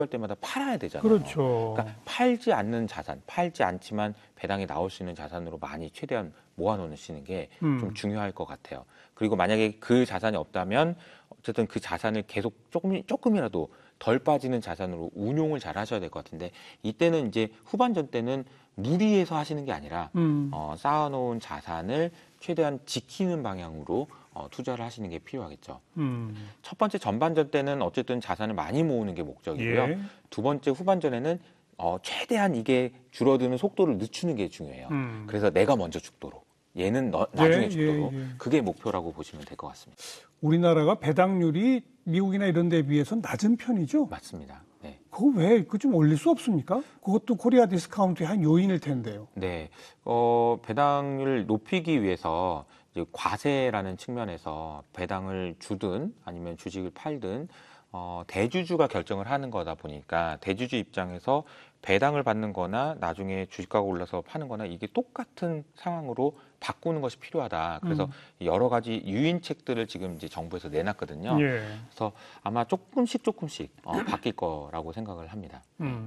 할 때마다 팔아야 되잖아요. 그렇죠. 그러니까 팔지 않는 자산, 팔지 않지만 배당이 나올 수 있는 자산으로 많이 최대한 모아놓으시는 게 좀 중요할 것 같아요. 그리고 만약에 그 자산이 없다면 어쨌든 그 자산을 계속 조금이라도 덜 빠지는 자산으로 운용을 잘 하셔야 될 것 같은데 이때는 이제 후반전 때는 무리해서 하시는 게 아니라 쌓아놓은 자산을 최대한 지키는 방향으로 투자를 하시는 게 필요하겠죠. 첫 번째 전반전 때는 어쨌든 자산을 많이 모으는 게 목적이고요. 예. 두 번째 후반전에는 최대한 이게 줄어드는 속도를 늦추는 게 중요해요. 그래서 내가 먼저 죽도록, 얘는 나중에 죽도록 그게 목표라고 보시면 될 것 같습니다. 우리나라가 배당률이 미국이나 이런 데에 비해서 낮은 편이죠? 맞습니다. 네. 그거 왜 좀 올릴 수 없습니까? 그것도 코리아 디스카운트의 한 요인일 텐데요. 네. 배당률을 높이기 위해서 이제 과세라는 측면에서 배당을 주든 아니면 주식을 팔든 대주주가 결정을 하는 거다 보니까 대주주 입장에서 배당을 받는 거나 나중에 주식가가 올라서 파는 거나 이게 똑같은 상황으로 바꾸는 것이 필요하다. 그래서 여러 가지 유인책들을 지금 이제 정부에서 내놨거든요. 예. 그래서 아마 조금씩 바뀔 거라고 생각을 합니다.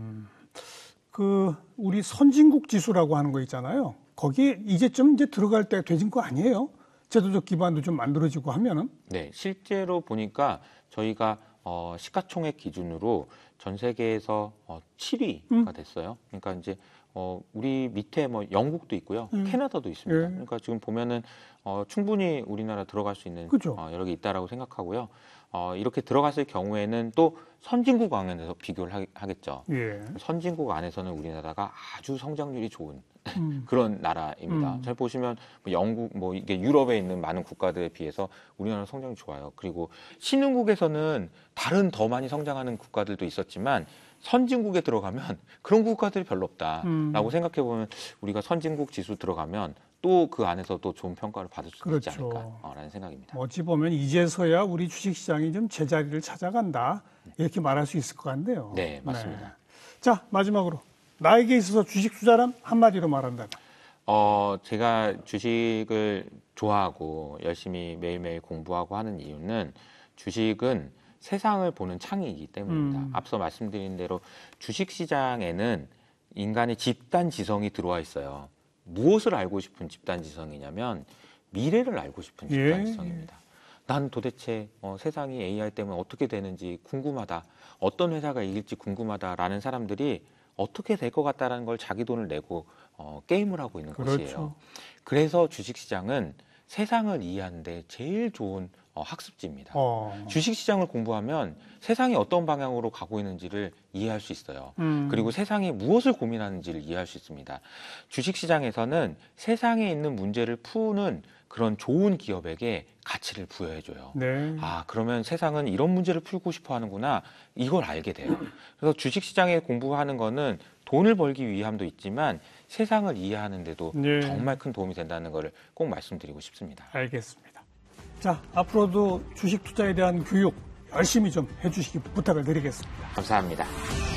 우리 선진국 지수라고 하는 거 있잖아요. 거기에 이제쯤 들어갈 때가 되진 거 아니에요? 제도적 기반도 좀 만들어지고 하면은? 네, 실제로 보니까 저희가 시가총액 기준으로 전 세계에서 7위가 됐어요. 그러니까 이제 우리 밑에 뭐 영국도 있고요, 캐나다도 있습니다. 그러니까 지금 보면은 충분히 우리나라 들어갈 수 있는 그렇죠. 여러 개 있다라고 생각하고요. 이렇게 들어갔을 경우에는 또 선진국 안에서 비교를 하겠죠. 예. 선진국 안에서는 우리나라가 아주 성장률이 좋은 그런 나라입니다. 잘 보시면 뭐 영국, 이게 유럽에 있는 많은 국가들에 비해서 우리나라 성장이 좋아요. 그리고 신흥국에서는 다른 더 많이 성장하는 국가들도 있었지만 선진국에 들어가면 그런 국가들이 별로 없다라고 생각해 보면 우리가 선진국 지수 들어가면 또 그 안에서 또 좋은 평가를 받을 수 있지 않을까라는 생각입니다. 어찌 보면 이제서야 우리 주식시장이 좀 제자리를 찾아간다 이렇게 말할 수 있을 것 같네요. 네, 맞습니다. 네. 자, 마지막으로 나에게 있어서 주식 투자란 한마디로 말한다면? 제가 주식을 좋아하고 열심히 매일매일 공부하고 하는 이유는 주식은 세상을 보는 창이기 때문입니다. 앞서 말씀드린 대로 주식시장에는 인간의 집단지성이 들어와 있어요. 무엇을 알고 싶은 집단지성이냐면 미래를 알고 싶은 집단지성입니다. 난 도대체 세상이 AI 때문에 어떻게 되는지 궁금하다. 어떤 회사가 이길지 궁금하다라는 사람들이 어떻게 될 것 같다라는 걸 자기 돈을 내고 게임을 하고 있는 것이에요. 그래서 주식시장은 세상을 이해하는 데 제일 좋은 학습지입니다. 주식시장을 공부하면 세상이 어떤 방향으로 가고 있는지를 이해할 수 있어요. 그리고 세상이 무엇을 고민하는지를 이해할 수 있습니다. 주식시장에서는 세상에 있는 문제를 푸는 그런 좋은 기업에게 가치를 부여해줘요. 네. 그러면 세상은 이런 문제를 풀고 싶어 하는구나. 이걸 알게 돼요. 그래서 주식시장에 공부하는 거는 돈을 벌기 위함도 있지만 세상을 이해하는 데도 정말 큰 도움이 된다는 걸 꼭 말씀드리고 싶습니다. 알겠습니다. 자, 앞으로도 주식 투자에 대한 교육 열심히 좀 해주시기 부탁을 드리겠습니다. 감사합니다.